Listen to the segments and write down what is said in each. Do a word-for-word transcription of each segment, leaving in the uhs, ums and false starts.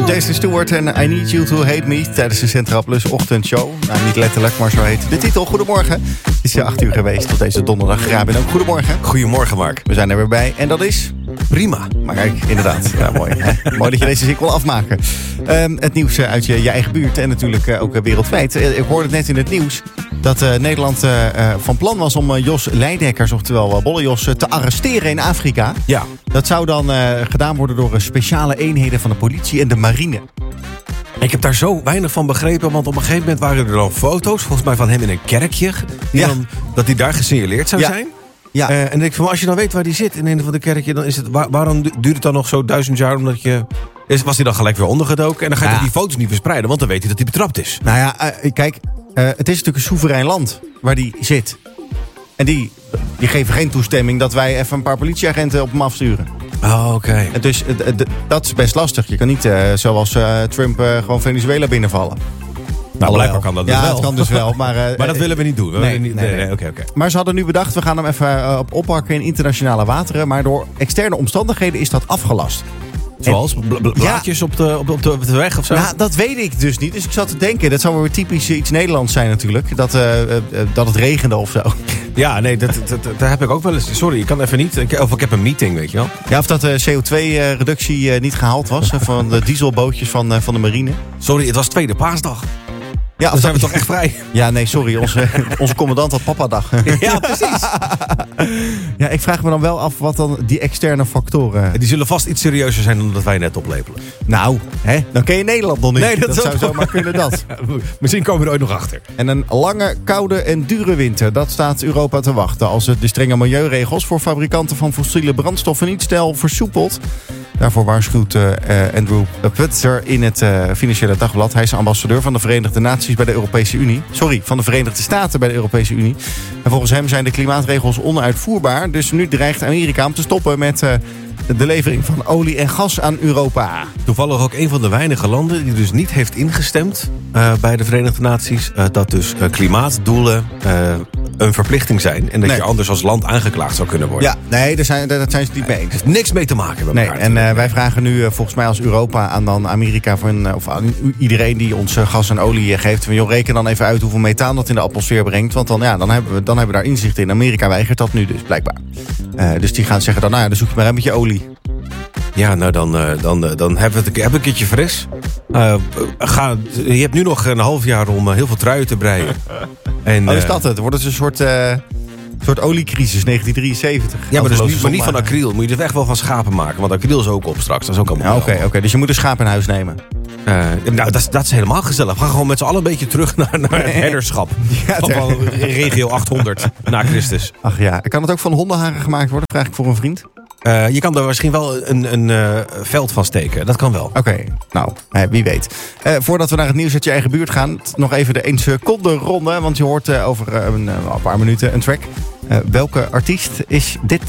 Jason Stewart en I Need You To Hate Me tijdens de Centraal Plus ochtendshow. Nou, niet letterlijk, maar zo heet de titel. Goedemorgen. Het is hier acht uur geweest tot deze donderdag. Rabin ook goedemorgen. Goedemorgen, Mark. We zijn er weer bij en dat is... Prima. Maar kijk, inderdaad. Ja, mooi. Mooi dat je deze zin wil afmaken. Um, het nieuws uit je, je eigen buurt en natuurlijk uh, ook uh, wereldwijd. Uh, ik hoorde het net in het nieuws dat uh, Nederland uh, uh, van plan was om uh, Jos Leidekkers, oftewel uh, Bolle Jos, uh, te arresteren in Afrika. Ja. Dat zou dan uh, gedaan worden door uh, speciale eenheden van de politie en de marine. Ik heb daar zo weinig van begrepen, want op een gegeven moment waren er dan foto's, volgens mij van hem in een kerkje, die Ja. dan, dat hij daar gesignaleerd zou Ja. zijn. Ja. Uh, en dan denk ik van, als je dan weet waar die zit in een van de kerkje, dan is het, waar, waarom du- duurt het dan nog zo duizend jaar? Omdat je, is, was hij dan gelijk weer ondergedoken? En dan ga je Ja. toch die foto's niet verspreiden, want dan weet hij dat hij betrapt is. Nou ja, uh, kijk, uh, het is natuurlijk een soeverein land waar die zit. En die, die geven geen toestemming dat wij even een paar politieagenten op hem afsturen. Oh, oké. Okay. En dus uh, d- dat is best lastig. Je kan niet uh, zoals uh, Trump uh, gewoon Venezuela binnenvallen. Nou, blijkbaar kan dat dus ja, wel. het kan dus wel. Maar, uh, Maar dat willen we niet doen. We Nee, willen niet, nee, nee, nee. nee, oké, oké. Maar ze hadden nu bedacht, we gaan hem even uh, op oppakken in internationale wateren. Maar door externe omstandigheden is dat afgelast. Zoals bla- bla- blaadjes op, de, op, op, de, op de weg of zo? Nou, dat weet ik dus niet. Dus ik zat te denken, dat zou wel weer typisch iets Nederlands zijn natuurlijk. Dat, uh, uh, dat het regende of zo. Ja, nee, dat, dat, dat, daar heb ik ook wel eens. Sorry, ik kan even niet. Ik, of ik heb een meeting, weet je wel. Ja, of dat de C O twee reductie uh, niet gehaald was. uh, van de dieselbootjes van, uh, van de marine. Sorry, het was tweede paasdag. Ja, Dan of zijn we dat- toch echt vrij? Ja, nee, sorry. Onze, onze commandant had papadag. Ja, precies. Ja, ik vraag me dan wel af wat dan die externe factoren... Die zullen vast iets serieuzer zijn dan dat wij net oplepelen. Nou, hè, dan ken je Nederland nog niet. Nee, dat dat is zou ook- zomaar kunnen dat. Misschien komen we er ooit nog achter. En een lange, koude en dure winter, dat staat Europa te wachten. Als het de strenge milieuregels voor fabrikanten van fossiele brandstoffen niet snel versoepelt. Daarvoor waarschuwt uh, Andrew Putzer in het uh, Financiële Dagblad. Hij is ambassadeur van de Verenigde Naties bij de Europese Unie. Sorry, van de Verenigde Staten bij de Europese Unie. En volgens hem zijn de klimaatregels onuitvoerbaar. Dus nu dreigt Amerika om te stoppen met uh, de levering van olie en gas aan Europa. Toevallig ook een van de weinige landen die dus niet heeft ingestemd uh, bij de Verenigde Naties. Uh, dat dus uh, klimaatdoelen uh, een verplichting zijn. En dat Nee. je anders als land aangeklaagd zou kunnen worden. Ja, nee, daar zijn, daar zijn ze het niet mee eens. Het heeft niks mee te maken met Nee, elkaar. en uh, wij vragen nu uh, volgens mij als Europa aan dan Amerika... Van, uh, of aan u- iedereen die ons uh, gas en olie uh, geeft... Van, joh, reken dan even uit hoeveel methaan dat in de atmosfeer brengt. Want dan, ja, dan, hebben we, dan hebben we daar inzicht in. Amerika weigert dat nu dus, blijkbaar. Uh, dus die gaan zeggen dan, nou ja, dan zoek je maar een beetje olie. Ja, nou dan, uh, dan, uh, dan hebben we het heb ik een keertje fris. Uh, ga, je hebt nu nog een half jaar om uh, heel veel truien te breien. En, Oh, is uh, dat het? Wordt het een soort, uh, soort oliecrisis negentien drieënzeventig? Ja, maar, dus niet, maar niet van acryl. acryl. Moet je er echt wel van schapen maken. Want acryl is ook op straks. Dat is ook allemaal. Ja, Oké, okay, okay, dus je moet een schaap in huis nemen. Uh, nou, dat is, dat is helemaal gezellig. We gaan gewoon met z'n allen een beetje terug naar, naar het herderschap. Ja, van, ter- van regio achthonderd na Christus. Ach ja, kan het ook van hondenharen gemaakt worden? Vraag ik voor een vriend. Uh, je kan er misschien wel een, een uh, veld van steken. Dat kan wel. Oké, okay, nou, wie weet. Uh, voordat we naar het nieuws uit je eigen buurt gaan... nog even de één seconde ronde. Want je hoort uh, over uh, een, uh, een paar minuten een track. Uh, welke artiest is dit?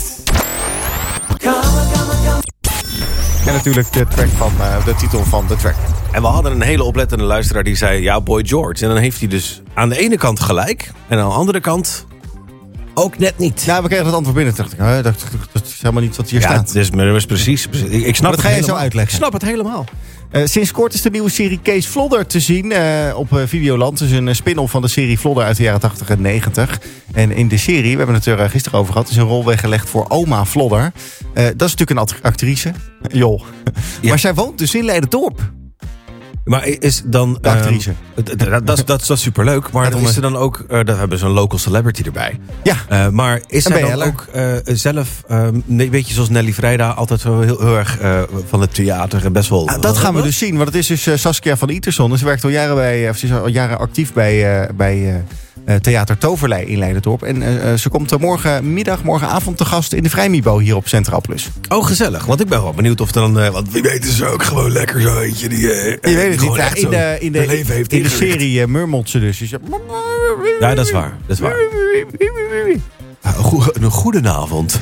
En natuurlijk de track van uh, de titel van de track. En we hadden een hele oplettende luisteraar die zei... ja, Boy George. En dan heeft hij dus aan de ene kant gelijk... en aan de andere kant ook net niet. Nou, we kregen het antwoord binnen. Toen dacht ik, uh, dat, dat is helemaal niet wat hier Ja, staat. het is, maar dat is precies... precies. Ik, ik snap dat het ga je helemaal. zo uitleggen. Ik snap het helemaal. Uh, sinds kort is de nieuwe serie Kees Vlodder te zien uh, op uh, Videoland. Het is een uh, spin-off van de serie Vlodder uit de jaren tachtig en negentig. En in de serie, we hebben het er uh, gisteren over gehad... is een rol weggelegd voor oma Vlodder. Uh, dat is natuurlijk een act- actrice. Joh. Ja. Maar zij woont dus in Leiderdorp. Maar is dan... De actrice. Uh, dat, dat, dat, is- dat is dat is superleuk. Maar Daarom, is er dan ook... Uh, daar hebben ze een local celebrity erbij. Ja. Uh, maar is Een zij dan B L'er. ook uh, zelf... Uh, nee, weet je, zoals Nelly Vrijda... altijd zo heel, heel erg uh, van het theater en best wel... Ah, dat gaan we dus zien. Want het is dus uh, Saskia van Iterson. Ze werkt al jaren bij, of ze is al jaren actief bij, uh, bij uh, uh, Theater Toverlei in Leiderdorp. En uh, ze komt uh, morgenmiddag, morgenavond te gast in de Vrijmibo hier op Centraal Plus. Oh, gezellig. Want ik ben wel benieuwd of er dan... Uh, want wie weet is er ook gewoon lekker zo eentje die... Uh, Je weet het niet. Ja, in de, in de, leven heeft in de ingericht. serie uh, murmelt ze dus. dus je... Ja, dat is waar. Dat is waar. Uh, een goe- een goedenavond.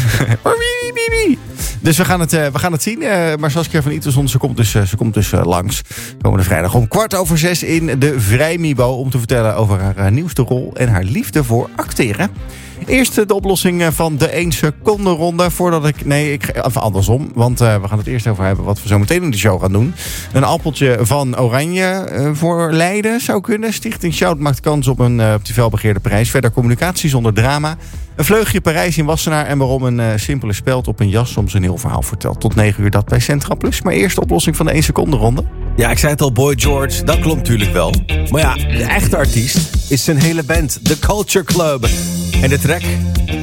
Dus we gaan het, uh, we gaan het zien. Uh, maar Saskia van Iterson, ze komt dus, uh, ze komt dus uh, langs komende vrijdag om kwart over zes in de Vrijmibo om te vertellen over haar uh, nieuwste rol en haar liefde voor acteren. Eerst de oplossing van de één seconde ronde. Voordat ik... Nee, ik even andersom. Want uh, we gaan het eerst over hebben wat we zo meteen in de show gaan doen. Een appeltje van Oranje uh, voor Leiden zou kunnen. Stichting Shout maakt kans op een uh, op die felbegeerde prijs. Verder communicatie zonder drama. Een vleugje Parijs in Wassenaar. En waarom een uh, simpele speld op een jas soms een heel verhaal vertelt. Tot negen uur dat bij Centra Plus. Maar eerst de oplossing van de één seconde ronde. Ja, ik zei het al, Boy George, dat klopt natuurlijk wel. Maar ja, de echte artiest is zijn hele band, The Culture Club. En de track